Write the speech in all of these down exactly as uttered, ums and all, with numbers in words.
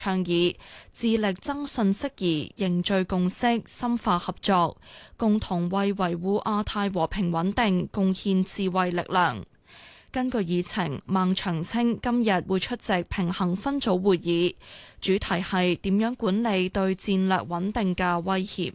倡議，致力增信釋疑、凝聚共識、深化合作，共同為維護亞太和平穩定貢獻智慧力量。根據議程，孟長青今日會出席平衡分組會議，主題係點樣管理對戰略穩定嘅威脅。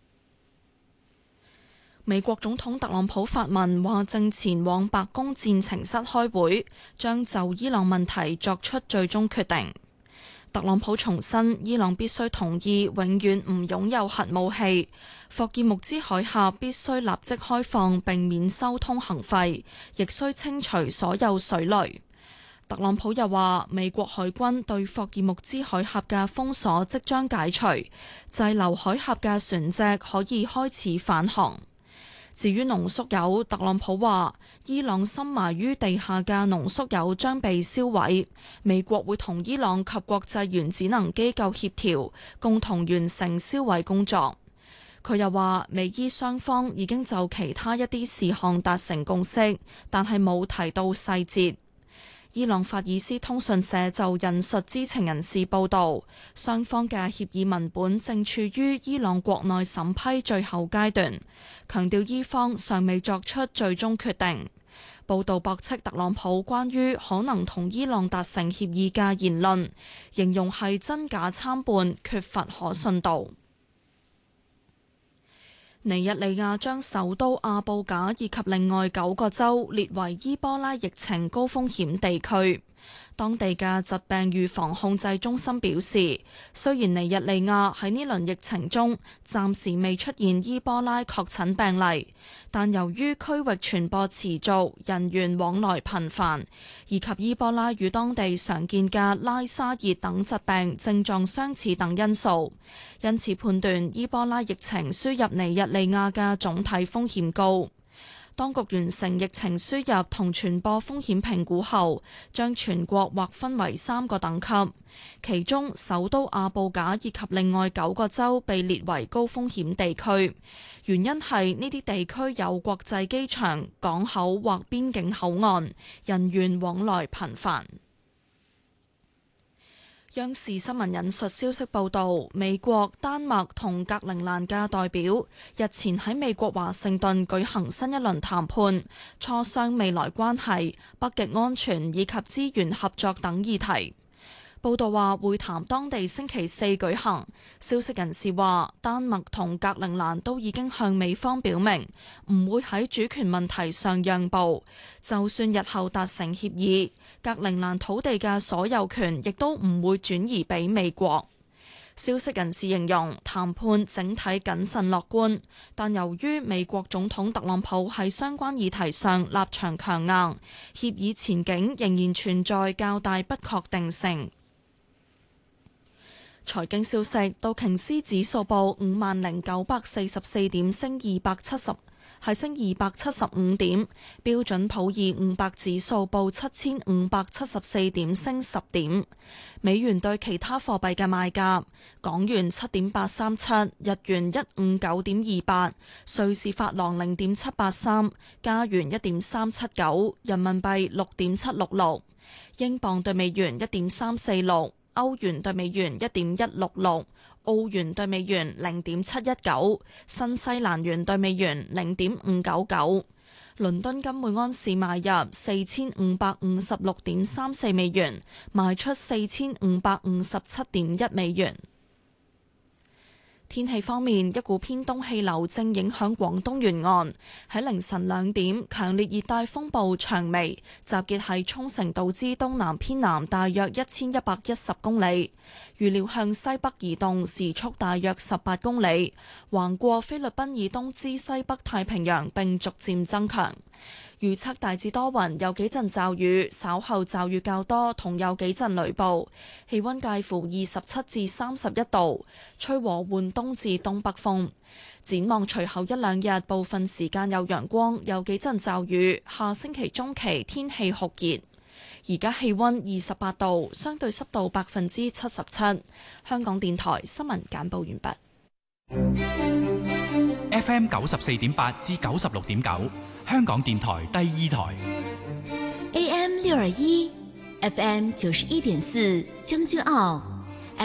美國總統特朗普發文話正前往白宮戰情室開會，將就伊朗問題作出最終決定。特朗普重申，伊朗必須同意永遠唔擁有核武器，霍爾木茲海峽必須立即開放並免收通行費，亦需清除所有水雷。特朗普又話，美國海軍對霍爾木茲海峽嘅封鎖即將解除，滯留海峽嘅船隻可以開始返航。至於濃縮鈾，特朗普話伊朗深埋於地下嘅濃縮鈾將被燒毀，美國會同伊朗及國際原子能機構協調，共同完成銷毀工作。佢又話美伊雙方已經就其他一啲事項達成共識，但係冇提到細節。伊朗法爾斯通訊社就引述知情人士報道，雙方嘅協議文本正處於伊朗國內審批最後階段，強調伊方尚未作出最終決定。報道駁斥特朗普關於可能同伊朗達成協議嘅言論，形容係真假參半，缺乏可信度。尼日利亞將首都阿布賈以及另外九個州列為伊波拉疫情高風險地區。當地嘅疾病預防控制中心表示，雖然尼日利亞喺呢輪疫情中暫時未出現伊波拉確診病例，但由於區域傳播持續、人員往來頻繁，以及伊波拉與當地常見嘅拉沙熱等疾病症狀相似等因素，因此判斷伊波拉疫情輸入尼日利亞嘅總體風險高。當局完成疫情輸入同傳播風險評估後，將全國劃分為三個等級，其中首都阿布賈以及另外九個州被列為高風險地區，原因係呢啲地區有國際機場、港口或邊境口岸，人員往來頻繁。央視新聞引述消息報道，美國、丹麥同格陵蘭嘅代表日前喺美國華盛頓舉行新一輪談判，磋商未來關係、北極安全以及資源合作等議題。報道話會談當地星期四舉行。消息人士話，丹麥同格陵蘭都已經向美方表明唔會喺主權問題上讓步，就算日後達成協議，格陵蘭土地嘅所有權亦都唔會轉移俾美國。消息人士形容談判整體謹慎樂觀，但由於美國總統特朗普喺相關議題上立場強硬，協議前景仍然存在較大不確定性。財經消息，道瓊斯指數報五萬零九百四十四點，升二百七十，係升二百七十五點。標準普爾五百指數報七千五百七十四點，升十點。美元對其他貨幣嘅賣價：港元七點八三七，日元一五九點二八，瑞士法郎零點七八三，加元一點三七九，人民幣六點七六六，英鎊對美元一點三四六。歐元對美元一點一六六，澳元對美元零點七一九，新西蘭元對美元零點五九九。倫敦金每安士買入四千五百五十六點三四美元，賣出四千五百五十七點一美元。天氣方面，一股偏東氣流正影響廣東沿岸。喺凌晨兩點，強烈熱帶風暴長眉集結喺沖繩島之東南偏南大約一千一百一十公里，預料向西北移動，時速大約十八公里，橫過菲律賓以東之西北太平洋並逐漸增強。預測大致多雲，有幾陣驟雨，稍後驟雨較多，同有幾陣雷暴。氣溫介乎二十七至三十一度，吹和緩東至東北風。展望隨後一兩日，部分時間有陽光，有幾陣驟雨。下星期中期天氣酷熱。而家氣溫二十八度，相對濕度百分之七十七。香港電台新聞簡報完畢。 F M 九十四點八至九十六點九。香港電台第二台 A M 六二一 F M 九十一點四將軍澳